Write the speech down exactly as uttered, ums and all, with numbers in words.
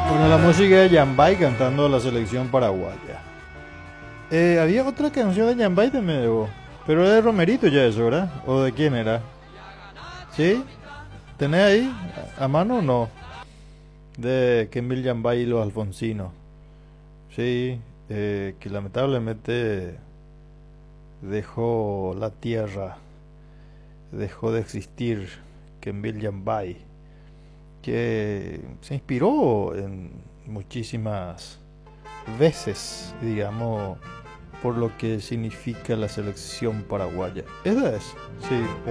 Bueno, la música de Yambay cantando la selección paraguaya. Eh, había otra canción de Yambay también, Evo, pero era de Romerito ya eso, ¿verdad? ¿O de quién era? ¿Sí? ¿Tenés ahí a a mano o no? De Kemil Yambay y los Alfonsinos. Sí, eh, que lamentablemente dejó la tierra, dejó de existir Kemil Yambay, que se inspiró en muchísimas veces, digamos, por lo que significa la selección paraguaya. Esa es, sí,